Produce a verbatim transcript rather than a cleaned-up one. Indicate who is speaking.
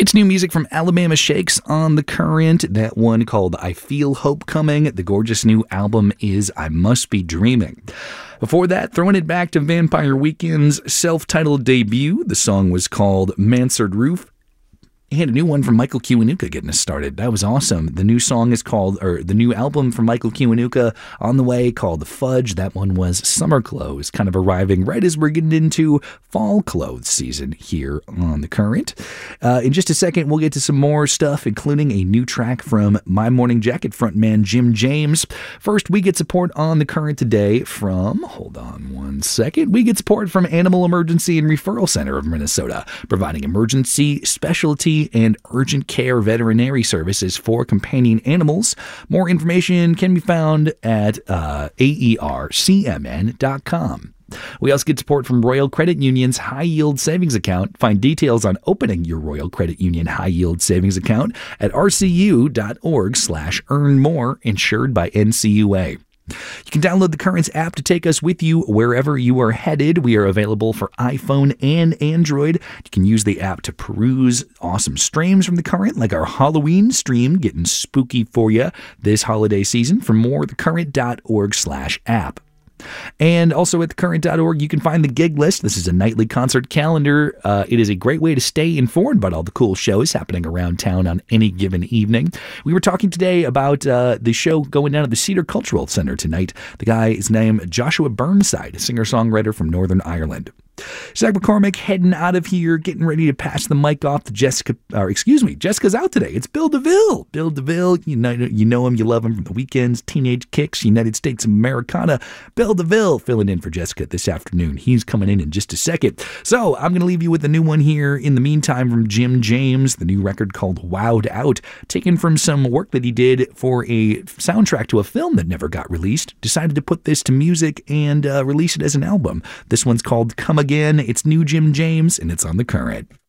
Speaker 1: It's new music from Alabama Shakes on The Current. That one called I Feel Hope Coming. The gorgeous new album is I Must Be Dreaming. Before that, throwing it back to Vampire Weekend's self-titled debut. The song was called Mansard Roof. And a new one from Michael Kiwanuka getting us started. That was awesome. The new song is called, or the new album from Michael Kiwanuka on the way called Fudge. That one was Summer Clothes, kind of arriving right as we're getting into fall clothes season here on The Current. Uh, in just a second, we'll get to some more stuff, including a new track from My Morning Jacket frontman Jim James. First, we get support on The Current today from, hold on one second, we get support from Animal Emergency and Referral Center of Minnesota, providing emergency, specialty, and urgent care veterinary services for companion animals. More information can be found at uh, A E R C M N dot com. We also get support from Royal Credit Union's High Yield Savings Account. Find details on opening your Royal Credit Union High Yield Savings Account at R C U dot org slash earn more, insured by N C U A. You can download the Currents app to take us with you wherever you are headed. We are available for iPhone and Android. You can use the app to peruse awesome streams from the Current, like our Halloween stream, getting spooky for you this holiday season. For more, thecurrent dot org slash app. And also at thecurrent dot org, you can find the gig list. This is a nightly concert calendar. Uh, it is a great way to stay informed about all the cool shows happening around town on any given evening. We were talking today about uh, the show going down at the Cedar Cultural Center tonight. The guy is named Joshua Burnside, a singer-songwriter from Northern Ireland. Zach McCormick heading out of here, getting ready to pass the mic off to Jessica, or excuse me, Jessica's out today. It's Bill DeVille. Bill DeVille, you know, you know him, you love him from The Weeknd's Teenage Kicks, United States of Americana. Bill DeVille filling in for Jessica this afternoon. He's coming in in just a second. So I'm going to leave you with a new one here in the meantime from Jim James, the new record called Wowed Out, taken from some work that he did for a soundtrack to a film that never got released. Decided to put this to music and uh, release it as an album. This one's called Come Again. It's new Jim James, and it's on The Current.